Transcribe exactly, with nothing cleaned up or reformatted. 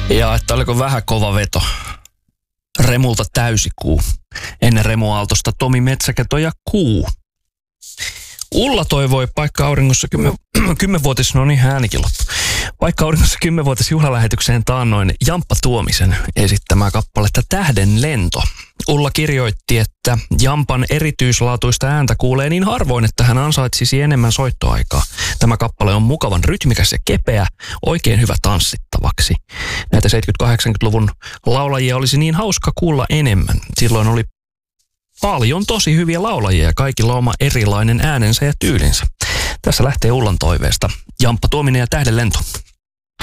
Ja että oliko vähän kova veto. Remulta täysikuu. Ennen Remu Aaltosta Tomi Metsäketo ja Kuu. Ulla toivoi paikka auringossa kymmen, kymmenvuotis, no niin äänikin loppu. Paikka auringossa kymmenvuotis juhlalähetykseen taannoin Jamppa Tuomisen esittämää kappaletta Tähden lento. Ulla kirjoitti, että Jampan erityislaatuista ääntä kuulee niin harvoin, että hän ansaitsisi enemmän soittoaikaa. Tämä kappale on mukavan rytmikäs ja kepeä, oikein hyvä tanssittavaksi. Näitä seitsemänkymmentä-kahdeksankymmentäluvun laulajia olisi niin hauska kuulla enemmän. Silloin oli paljon tosi hyviä laulajia ja kaikilla oma erilainen äänensä ja tyylinsä. Tässä lähtee Ullan toiveesta. Jamppa Tuominen ja Tähden lento.